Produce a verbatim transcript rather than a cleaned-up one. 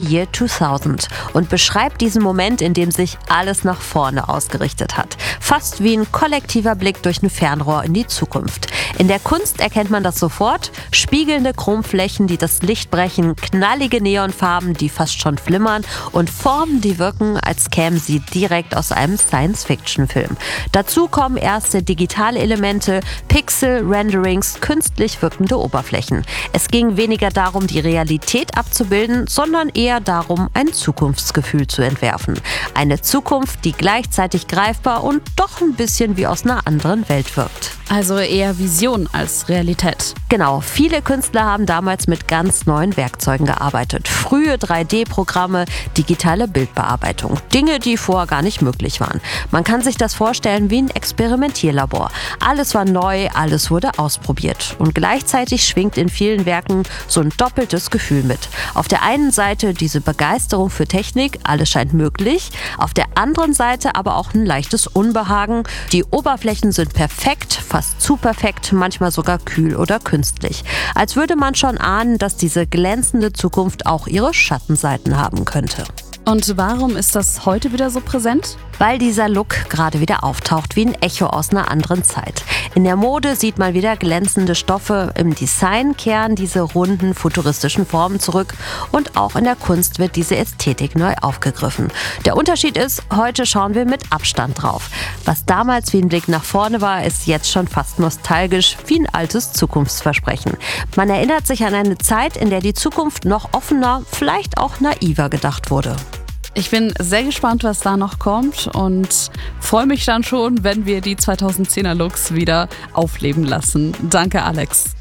Year zweitausend und beschreibt diesen Moment, in dem sich alles nach vorne ausgerichtet hat. Fast wie ein kollektiver Blick durch ein Fernrohr in die Zukunft. In der Kunst erkennt man das sofort. Spiegelnde Chromflächen, die das Licht brechen, knallige Neonfarben, die fast schon flimmern und Formen, die wirken, als kämen sie direkt aus einem Science-Fiction-Film. Dazu kommen erste digitale Elemente, Pixel, Renderings, künstlich wirkende Oberflächen. Es ging weniger darum, die Realität abzubilden, sondern eher darum, ein Zukunftsgefühl zu entwerfen. Eine Zukunft, die gleichzeitig greifbar und doch ein bisschen wie aus einer anderen Welt wirkt. Also eher Vision als Realität. Genau, viele Künstler haben damals mit ganz neuen Werkzeugen gearbeitet. Frühe drei D-Programme, digitale Bildbearbeitung. Dinge, die vorher gar nicht möglich waren. Man kann sich das vorstellen wie ein Experimentierlabor. Alles war neu, alles wurde ausprobiert. Und gleichzeitig schwingt in vielen Werken so ein doppeltes Gefühl mit. Auf der einen Seite diese Begeisterung für Technik, alles scheint möglich. Auf der anderen Seite aber auch ein leichtes Unbehagen. Die Oberflächen sind perfekt, fast zu perfekt, manchmal sogar kühl oder künstlich. Als würde man schon ahnen, dass diese glänzende Zukunft auch ihre Schattenseiten haben könnte. Und warum ist das heute wieder so präsent? Weil dieser Look gerade wieder auftaucht wie ein Echo aus einer anderen Zeit. In der Mode sieht man wieder glänzende Stoffe, im Design kehren diese runden, futuristischen Formen zurück und auch in der Kunst wird diese Ästhetik neu aufgegriffen. Der Unterschied ist, heute schauen wir mit Abstand drauf. Was damals wie ein Blick nach vorne war, ist jetzt schon fast nostalgisch wie ein altes Zukunftsversprechen. Man erinnert sich an eine Zeit, in der die Zukunft noch offener, vielleicht auch naiver gedacht wurde. Ich bin sehr gespannt, was da noch kommt und freue mich dann schon, wenn wir die zweitausendzehner Looks wieder aufleben lassen. Danke, Alex.